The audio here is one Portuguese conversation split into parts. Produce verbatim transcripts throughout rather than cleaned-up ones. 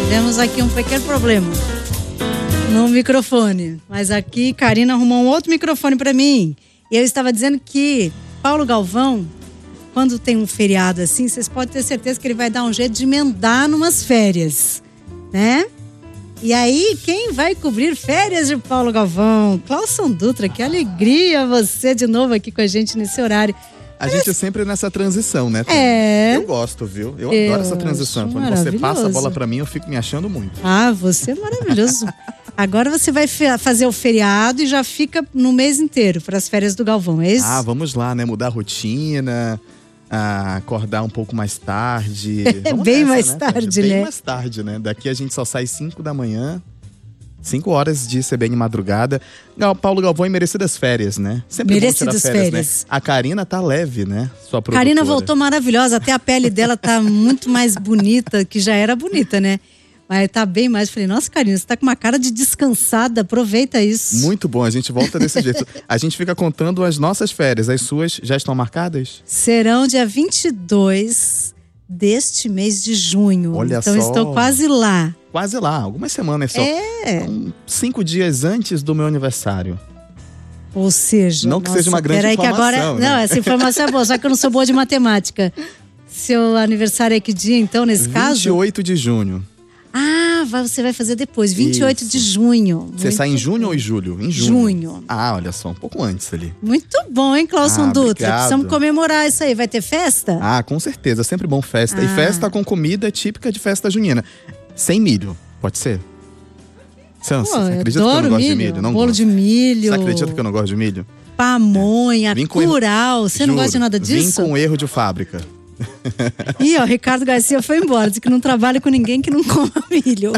Tivemos aqui um pequeno problema no microfone, mas aqui Karina arrumou um outro microfone para mim. E eu estava dizendo que Paulo Galvão, quando tem um feriado assim, vocês podem ter certeza que ele vai dar um jeito de emendar numas férias, né? E aí, quem vai cobrir férias de Paulo Galvão? Clauson Dutra, que alegria você de novo aqui com a gente nesse horário. A gente é sempre nessa transição, né? É. Eu gosto, viu? Eu, eu adoro essa transição. Quando você passa a bola pra mim, eu fico me achando muito. Ah, você é maravilhoso. Agora você vai fazer o feriado e já fica no mês inteiro para as férias do Galvão, é isso? Ah, vamos lá, né? Mudar a rotina, a acordar um pouco mais tarde. É Vamos bem nessa, mais né, tarde, bem né? Bem mais tarde, né? Daqui a gente só sai cinco da manhã. Cinco horas de C B N madrugada. Gal, Paulo Galvão em merecidas férias, né? Sempre merecidas bom tirar férias, férias. Né? A Karina tá leve, né? Sua produtora. Karina voltou maravilhosa, até a pele dela tá muito mais bonita, que já era bonita, né? Mas tá bem mais. Falei, nossa, Karina, você tá com uma cara de descansada, aproveita isso. Muito bom, a gente volta desse jeito. A gente fica contando as nossas férias, as suas já estão marcadas? Serão dia vinte e dois deste mês de junho. Olha então só. estou quase lá. Quase lá, algumas semanas só. É. Então, cinco dias antes do meu aniversário. Ou seja... Não que nossa, seja uma grande peraí que agora, informação, né? não, essa informação é boa, só que eu não sou boa de matemática. Seu aniversário é que dia, então, nesse caso? vinte e oito de junho. Ah, vai, você vai fazer depois, vinte e oito Isso. de junho. Você sai em junho ou em julho? Em junho. Junho. Ah, olha só, um pouco antes ali. Muito bom, hein, Clauson Ah, Dutra? obrigado. Precisamos comemorar isso aí. Vai ter festa? Ah, com certeza, sempre bom festa. E Ah. festa com comida típica de festa junina. Sem milho, pode ser? Você, Pô, você eu acredita que eu adoro não gosto milho. de milho? Não Bolo gosto. de milho. Você acredita que eu não gosto de milho? Pamonha, Vim com curau. Você não Juro, gosta de nada disso? Vim com erro de fábrica. Ih, ó, Ricardo Garcia foi embora. Disse que não trabalha com ninguém que não coma milho.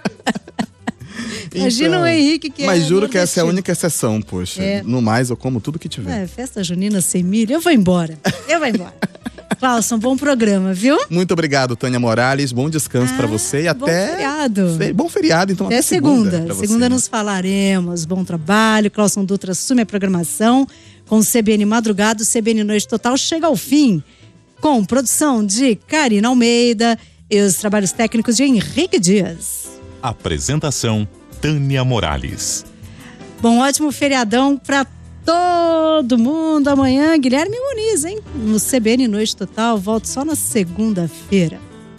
Imagina Então, o Henrique que Mas é juro que essa é a nordestino. única exceção, poxa. É. No mais, eu como tudo que tiver. É, festa junina sem milho. Eu vou embora. Eu vou embora. Clauson, bom programa, viu? Muito obrigado, Tânia Morales. Bom descanso Ah, pra você e bom até... feriado. Fe- Bom feriado, então Até até segunda. segunda. pra você, Segunda né? nos falaremos. Bom trabalho. Clauson Dutra assume a programação com o C B N Madrugada. O C B N Noite Total chega ao fim com produção de Karina Almeida e os trabalhos técnicos de Henrique Dias. Apresentação Tânia Morales. Bom, ótimo feriadão pra todo mundo. Amanhã, Guilherme Muniz, hein? No C B N Noite Total. Volto só na segunda-feira.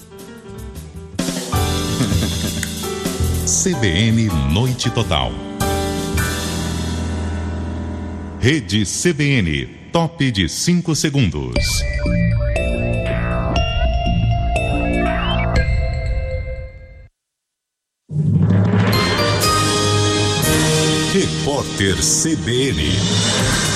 C B N Noite Total. Rede C B N, top de cinco segundos. Repórter C B N.